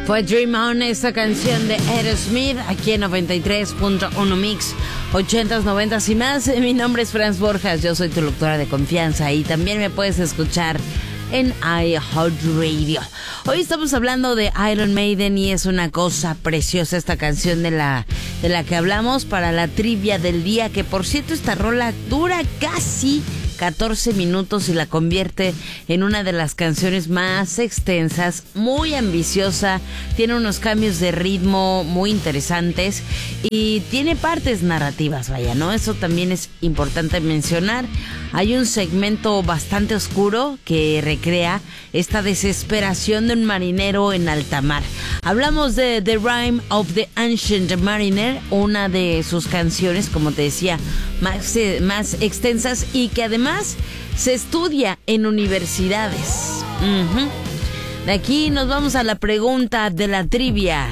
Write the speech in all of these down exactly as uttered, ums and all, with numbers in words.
Fue Dream On, esta canción de Aerosmith, aquí en noventa y tres punto uno Mix, ochentas, noventas y más. Mi nombre es Franz Borjas, yo soy tu locutora de confianza y también me puedes escuchar en iHeartRadio. Hoy estamos hablando de Iron Maiden y es una cosa preciosa esta canción de la, de la que hablamos para la trivia del día, que por cierto esta rola dura casi catorce minutos y la convierte en una de las canciones más extensas, muy ambiciosa, tiene unos cambios de ritmo muy interesantes y tiene partes narrativas, vaya, ¿no? Eso también es importante mencionar. Hay un segmento bastante oscuro que recrea esta desesperación de un marinero en alta mar. Hablamos de The Rime of the Ancient Mariner, una de sus canciones, como te decía, más, eh, más extensas y que además se estudia en universidades. Uh-huh. De aquí nos vamos a la pregunta de la trivia.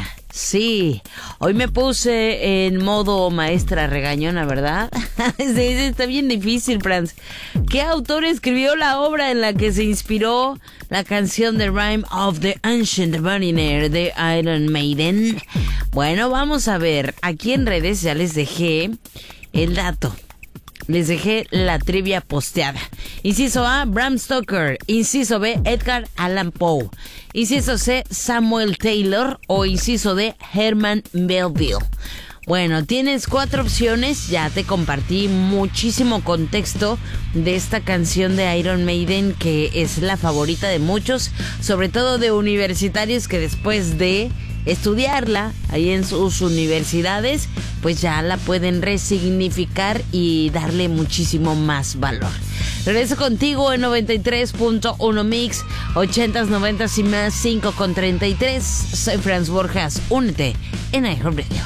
Sí, hoy me puse en modo maestra regañona, ¿verdad? Sí, está bien difícil, Franz. ¿Qué autor escribió la obra en la que se inspiró la canción The Rime of the Ancient Mariner de Iron Maiden? Bueno, vamos a ver. Aquí en redes ya les dejé el dato. Les dejé la trivia posteada. Inciso A, Bram Stoker. Inciso B, Edgar Allan Poe. Inciso C, Samuel Taylor. O inciso D, Herman Melville. Bueno, tienes cuatro opciones. Ya te compartí muchísimo contexto de esta canción de Iron Maiden, que es la favorita de muchos, sobre todo de universitarios que después de estudiarla ahí en sus universidades, pues ya la pueden resignificar y darle muchísimo más valor. Regreso contigo en noventa y tres punto uno Mix, ochentas, noventas y más, cinco con treinta y tres. Soy Franz Borjas, únete en iHeartRadio.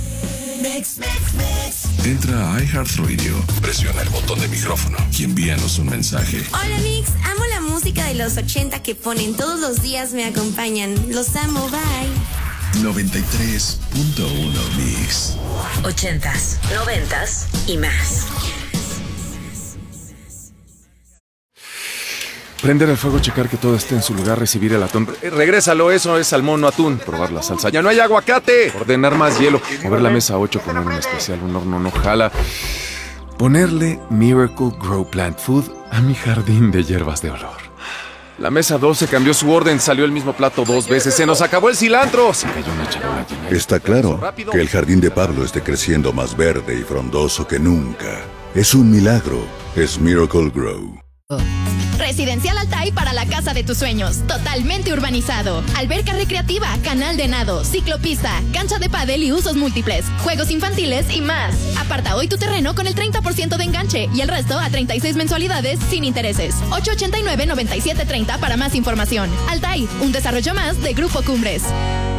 Mix, mix, mix. Entra a iHeartRadio, presiona el botón de micrófono y envíanos un mensaje. Hola Mix, amo la música de los ochenta que ponen todos los días, me acompañan. Los amo, bye. noventa y tres punto uno Mix. Ochentas, noventas y más. Prender el fuego, checar que todo esté en su lugar, recibir el atún. Eh, regrésalo, eso es salmón, no atún. Probar la salsa. ¡Ya no hay aguacate! Ordenar más hielo. Mover la mesa a ocho, poner un especial, un horno no jala. Ponerle Miracle Grow Plant Food a mi jardín de hierbas de olor. La mesa doce cambió su orden, salió el mismo plato dos veces. ¡Se nos acabó el cilantro! Se cayó una charola llena. Está claro que el jardín de Pablo esté creciendo más verde y frondoso que nunca. Es un milagro. Es Miracle Grow. Residencial Altai para la casa de tus sueños, totalmente urbanizado. Alberca recreativa, canal de nado, ciclopista, cancha de pádel y usos múltiples, juegos infantiles y más. Aparta hoy tu terreno con el treinta por ciento de enganche y el resto a treinta y seis mensualidades sin intereses. ocho ochenta y nueve, noventa y siete treinta para más información. Altai, un desarrollo más de Grupo Cumbres.